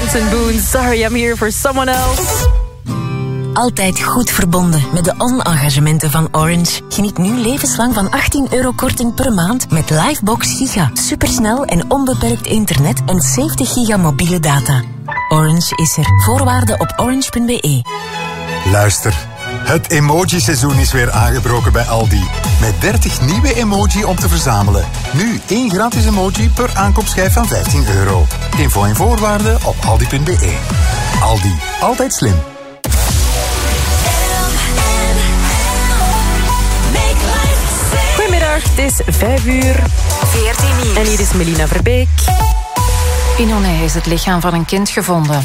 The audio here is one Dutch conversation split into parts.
Benson Boone, Sorry I'm Here for Someone Else. Altijd goed verbonden met de On-engagementen van Orange. Geniet nu levenslang van €18 korting per maand met Livebox Giga. Supersnel en onbeperkt internet en 70 giga mobiele data. Orange is er. Voorwaarden op orange.be. Luister, het emoji-seizoen is weer aangebroken bij Aldi. Met 30 nieuwe emoji om te verzamelen. Nu 1 gratis emoji per aankoopschijf van €15. Info en voorwaarden op aldi.be. Aldi, altijd slim. Goedemiddag, het is 5:00. 14 nieuws. En hier is Melina Verbeek. In Onnij is het lichaam van een kind gevonden.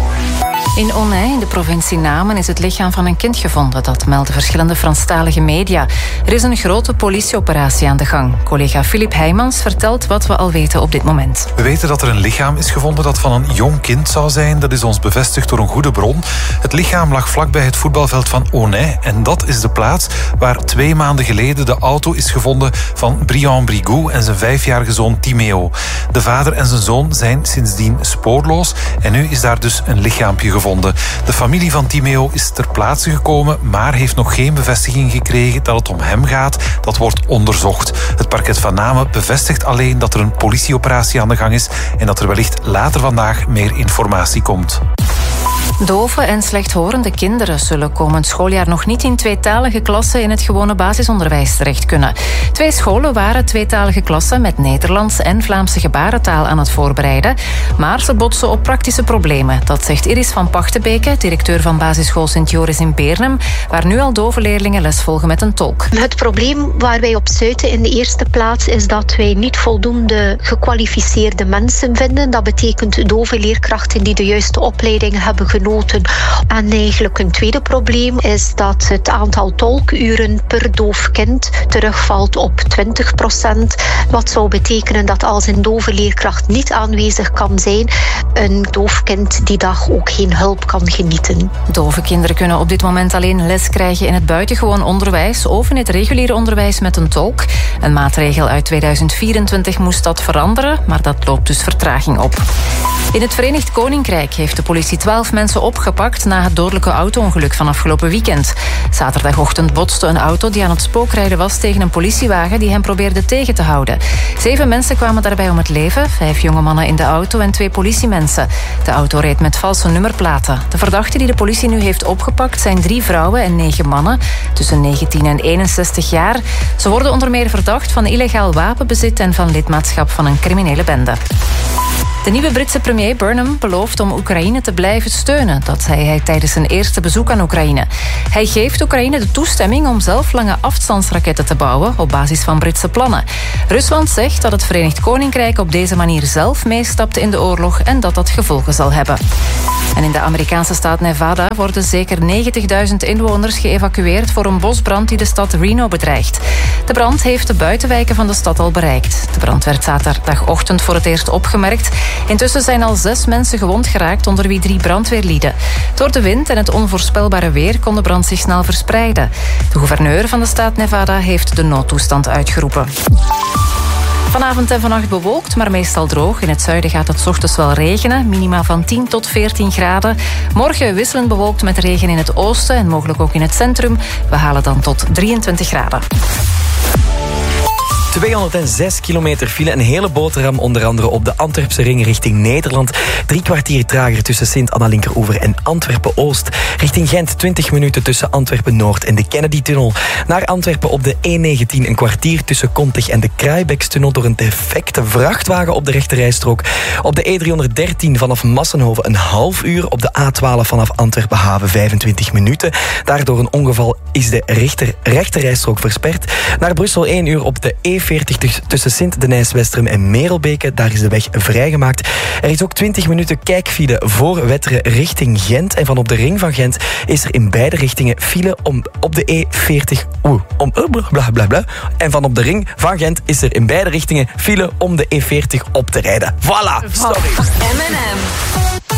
In Onnij, in de provincie Namen, is het lichaam van een kind gevonden. Dat melden verschillende Franstalige media. Er is een grote politieoperatie aan de gang. Collega Filip Heijmans vertelt wat we al weten op dit moment. We weten dat er een lichaam is gevonden dat van een jong kind zou zijn. Dat is ons bevestigd door een goede bron. Het lichaam lag vlakbij het voetbalveld van Onnij. En dat is de plaats waar 2 maanden geleden de auto is gevonden van Brian Brigou en zijn 5-jarige zoon Timeo. De vader en zijn zoon zijn sindsdien spoorloos. En nu is daar dus een lichaampje gevonden. De familie van Timeo is ter plaatse gekomen, maar heeft nog geen bevestiging gekregen dat het om hem gaat. Dat wordt onderzocht. Het parket van Namen bevestigt alleen dat er een politieoperatie aan de gang is en dat er wellicht later vandaag meer informatie komt. Dove en slechthorende kinderen zullen komend schooljaar nog niet in 2-talige klassen in het gewone basisonderwijs terecht kunnen. 2 scholen waren 2-talige klassen met Nederlands en Vlaamse gebarentaal aan het voorbereiden. Maar ze botsen op praktische problemen. Dat zegt Iris van Pachtenbeke, directeur van basisschool Sint-Joris in Beernem, waar nu al dove leerlingen les volgen met een tolk. Het probleem waar wij op stuiten in de eerste plaats is dat wij niet voldoende gekwalificeerde mensen vinden. Dat betekent dove leerkrachten die de juiste opleiding hebben genoten. En eigenlijk een tweede probleem is dat het aantal tolkuren per doof kind terugvalt op 20%. Wat zou betekenen dat als een dove leerkracht niet aanwezig kan zijn, een doof kind die dag ook geen hulp kan genieten. Dove kinderen kunnen op dit moment alleen les krijgen in het buitengewoon onderwijs of in het reguliere onderwijs met een tolk. Een maatregel uit 2024 moest dat veranderen, maar dat loopt dus vertraging op. In het Verenigd Koninkrijk heeft de politie 12 mensen opgepakt na het dodelijke auto-ongeluk van afgelopen weekend. Zaterdagochtend botste een auto die aan het spookrijden was tegen een politiewagen die hem probeerde tegen te houden. 7 mensen kwamen daarbij om het leven, 5 jonge mannen in de auto en 2 politiemensen. De auto reed met valse nummerplaten. De verdachten die de politie nu heeft opgepakt zijn 3 vrouwen en 9 mannen tussen 19 en 61 jaar. Ze worden onder meer verdacht van illegaal wapenbezit en van lidmaatschap van een criminele bende. De nieuwe Britse premier Burnham belooft om Oekraïne te blijven steunen. Dat zei hij tijdens zijn eerste bezoek aan Oekraïne. Hij geeft Oekraïne de toestemming om zelf lange afstandsraketten te bouwen op basis van Britse plannen. Rusland zegt dat het Verenigd Koninkrijk op deze manier zelf meestapt in de oorlog en dat dat gevolgen zal hebben. En in de Amerikaanse staat Nevada worden zeker 90.000 inwoners geëvacueerd voor een bosbrand die de stad Reno bedreigt. De brand heeft de buitenwijken van de stad al bereikt. De brand werd zaterdagochtend voor het eerst opgemerkt. Intussen zijn al 6 mensen gewond geraakt, onder wie 3 brandweerlieden. Door de wind en het onvoorspelbare weer kon de brand zich snel verspreiden. De gouverneur van de staat Nevada heeft de noodtoestand uitgeroepen. Vanavond en vannacht bewolkt, maar meestal droog. In het zuiden gaat het 's ochtends wel regenen. Minima van 10 tot 14 graden. Morgen wisselend bewolkt met regen in het oosten en mogelijk ook in het centrum. We halen dan tot 23 graden. 206 kilometer file, een hele boterham, onder andere op de Antwerpse ring richting Nederland. 3 kwartier trager tussen Sint-Anna-Linkeroever en Antwerpen-Oost. Richting Gent 20 minuten tussen Antwerpen-Noord en de Kennedy-tunnel. Naar Antwerpen op de E19 een kwartier tussen Kontig en de Kraaibeekstunnel door een defecte vrachtwagen op de rechterrijstrook. Op de E313 vanaf Massenhoven een half uur. Op de A12 vanaf Antwerpen-Haven 25 minuten. Daardoor een ongeval is de rechterrijstrook versperd. Naar Brussel 1 uur op de E40 tussen Sint-Denijs-Westerum en Merelbeke. Daar is de weg vrijgemaakt. Er is ook 20 minuten kijkfile voor Wetteren richting Gent. En van op de ring van Gent is er in beide richtingen file op de E40. En van op de ring van Gent is er in beide richtingen file om de E40 op te rijden. Voilà, sorry. M&M.